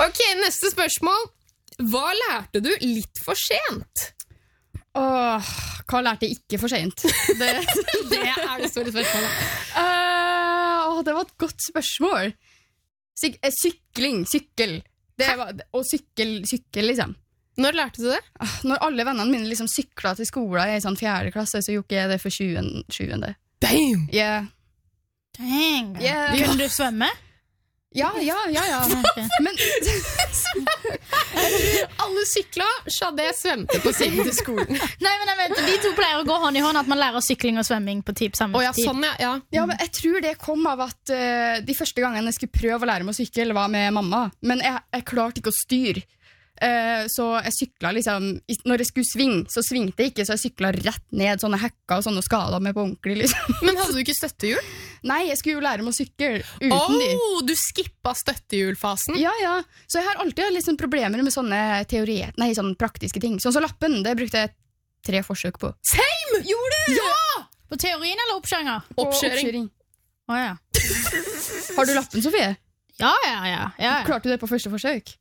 Ok, neste spørsmål. Hva lærte du litt for sent? Hva lærte jeg ikke for sent? Det det store spørsmålet. Det var et godt spørsmål. Sykkel. Og sykkel, liksom. Når lærte du det? Når alle vennene mine liksom syklet til skolen i sånn 4. klasse, så gjorde jeg det for 7. Damn! Yeah. Dang. Yeah. Kunne du svømme? Ja. Men alle sykla, Shadé svømte på siden til skolen. Nei, men jeg vet, de to pleier å gå hånd i hånd, at man lærer sykling og svømming på samme tid. Sånn, ja. Ja, men jeg tror det kom av at de første gangene jeg skulle prøve å lære meg å sykle var med mamma, men jeg klarte ikke å styre. Så jeg syklet liksom, når jeg skulle svinge, så svingte jeg ikke, så jeg syklet rett ned sånne hekker og sånne skader meg på ordentlig liksom. Men hadde du ikke støttehjul? Nei, jeg skulle jo lære meg å sykle uten de. Du skippet støttehjulfasen? Ja, så jeg har alltid hatt liksom problemer med sånne sånne praktiske ting. Sånn som lappen, det brukte jeg 3 forsøk på. Same! Gjorde du? Ja! På teorien eller oppkjøringer? Oppkjøring. Ja. Har du lappen, Sofie? Ja. Klarte du det på første forsøk?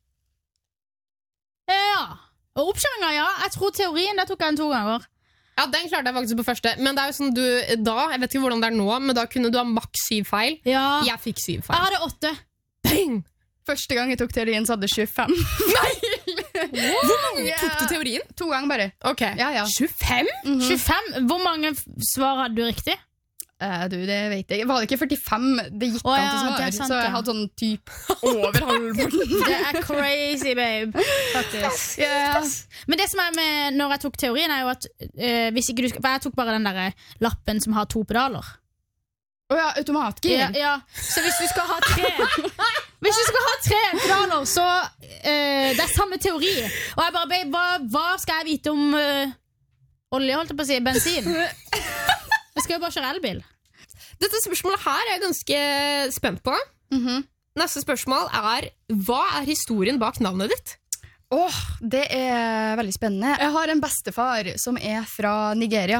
Ja. Og oppkjøringer, ja. Jeg tror teorien, det tok jeg 2 ganger. Ja, den klarte jeg faktisk på første. Men det er jo sånn jeg vet ikke hvordan det er nå, men da kunne du ha maks 7 feil. Ja. Jeg fikk 7 feil. Jeg hadde 8. Bang! Første gang jeg tok teorien, så hadde jeg 25. Nei! Hvor mange tok du teorien? 2 ganger bare. Ok. Ja. 25? 25? Hvor mange svar hadde du riktig? Det vet jeg. Var det ikke 45 det gikk an til svar? Sant, så jeg hadde sånn typ over halvparten. Det er crazy, babe. Faktisk. Yeah. Men det som er med når jeg tok teorien, er jo at hvis ikke for jeg tok bare den der lappen som har 2 pedaler. Automatgir. Ja. Så hvis du skal ha 3 Hvis du skal ha 3 pedaler, så det er samme teori. Og jeg bare, babe, hva skal jeg vite om olje, holdt jeg på å si, bensin? Jeg skal jo bare kjøre elbil. Dette spørsmålet her er jeg ganske spent på. Neste spørsmål er: hva er historien bak navnet ditt? Det er veldig spennende. Jeg har en bestefar som er fra Nigeria.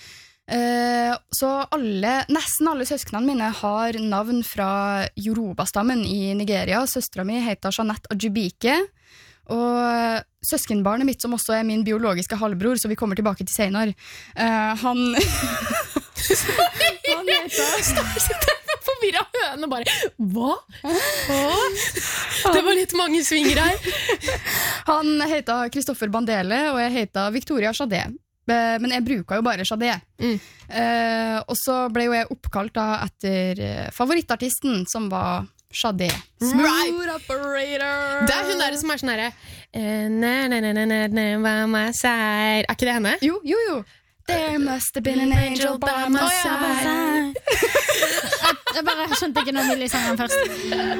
Så nesten alle søsknene mine har navn fra Yoruba-stammen i Nigeria. Søstera mi heter Jeanette Ajubike. Og søskenbarnet mitt, som også er min biologiske halvbror, så vi kommer tilbake til senere, han heter Forvirra høne bare. Hva? Det var litt mange svinger her. Han heter Kristoffer Bandele, og jeg heter Victoria Shadé. Men jeg bruker jo bare Shadé. Og så ble jo jeg oppkalt da etter favorittartisten, som var Shadé. Smooth operator. Det er hun der som er sånn herre by my side. Er ikke det henne? Jo. There must have been an angel by my side. Jeg bare skjønte ikke når Millie sang den først.